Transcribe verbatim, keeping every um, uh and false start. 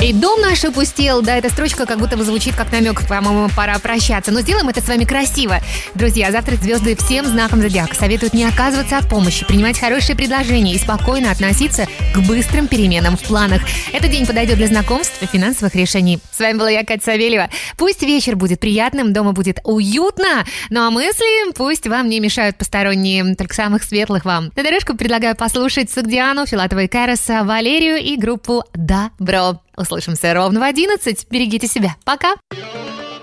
И дом наш опустел. Да, эта строчка как будто бы звучит как намек. По-моему, пора прощаться. Но сделаем это с вами красиво. Друзья, завтра звезды всем знаком зодиака советуют не отказываться от помощи, принимать хорошие предложения и спокойно относиться к быстрым переменам в планах. Этот день подойдет для знакомств и финансовых решений. С вами была я, Катя Савельева. Пусть вечер будет приятным, дома будет уютно, ну а мысли пусть вам не мешают посторонние, только самых светлых вам. На дорожку предлагаю послушать Согдиану, Филатова и Караса, Валерию и группу «Добро». Услышимся ровно в одиннадцать. Берегите себя. Пока!